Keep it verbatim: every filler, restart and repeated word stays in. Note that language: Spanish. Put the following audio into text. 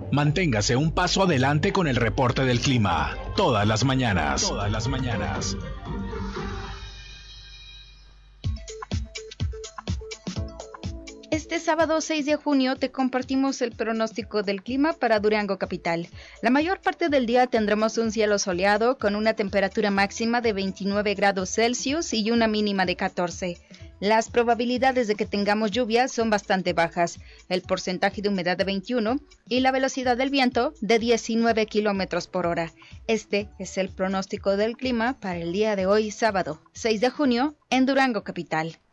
Manténgase un paso adelante con el reporte del clima. Todas las mañanas. Todas las mañanas. Este sábado seis de junio te compartimos el pronóstico del clima para Durango capital. La mayor parte del día tendremos un cielo soleado con una temperatura máxima de veintinueve grados Celsius y una mínima de catorce. Las probabilidades de que tengamos lluvias son bastante bajas, el porcentaje de humedad de veintiuno y la velocidad del viento de diecinueve kilómetros por hora. Este es el pronóstico del clima para el día de hoy sábado seis de junio en Durango capital.